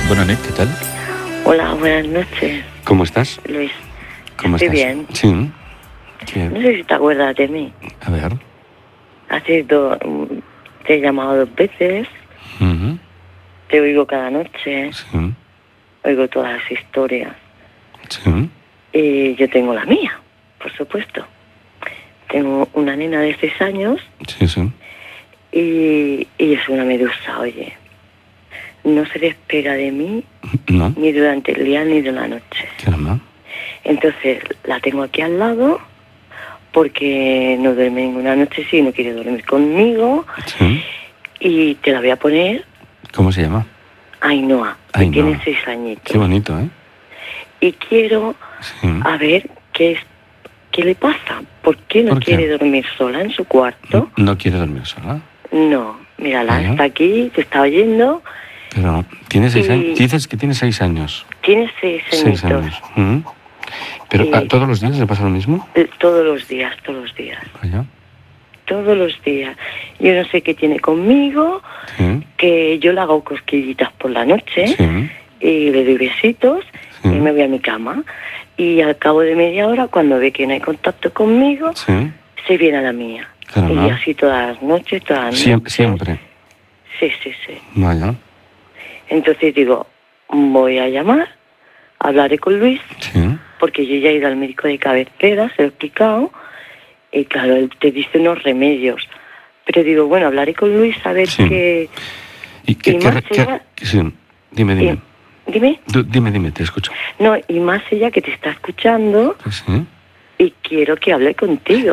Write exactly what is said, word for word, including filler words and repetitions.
Buenas noches, ¿qué tal? Hola, buenas noches. ¿Cómo estás? Luis, ¿Cómo estoy estás? bien. Sí. ¿Qué? No sé si te acuerdas de mí. A ver. Hace dos... Te he llamado dos veces. Uh-huh. Te oigo cada noche. Sí. Oigo todas las historias. Sí. Y yo tengo la mía, por supuesto. Tengo una nena de seis años. Sí, sí. Y, y es una medusa, oye. No se despega de mí No. ni durante el día ni de la noche. Caramba. Entonces la tengo aquí al lado porque no duerme ninguna noche, sí, no quiere dormir conmigo. Sí. Y te la voy a poner ¿Cómo se llama? Ainhoa, que Ainhoa. tiene seis añitos. Qué bonito, ¿eh? Y quiero Sí. a ver qué es, qué le pasa. ¿Por qué no ¿Por qué? quiere dormir sola en su cuarto? ¿No quiere dormir sola? No, mírala, Vaya. está aquí, te está oyendo. Pero tiene seis Y- años. Dices que tiene seis años. Tiene seis Seis añitos. años. Ujú. Pero Y- ¿a ¿todos los días le pasa lo mismo? Eh, Todos los días, todos los días. Vaya. Todos los días. Yo no sé qué tiene conmigo, Sí. que yo le hago cosquillitas por la noche. Sí. Y le doy besitos Sí. y me voy a mi cama. Y al cabo de media hora, cuando ve que no hay contacto conmigo, Sí. se viene a la mía. Caramba. Y así todas las noches, todas las Siem- noches. siempre. Sí, sí, sí. Vaya. Entonces digo, voy a llamar, hablaré con Luis, Sí. porque yo ya he ido al médico de cabecera, se lo he explicado, y claro, él te dice unos remedios. Pero digo, bueno, hablaré con Luis a ver Sí. qué... ¿Y qué, Y qué, más qué- ella- sí. Dime, dime. y- dime, Du- Dime, dime, te escucho. no, y más ella que te está escuchando Sí. y quiero que hable contigo.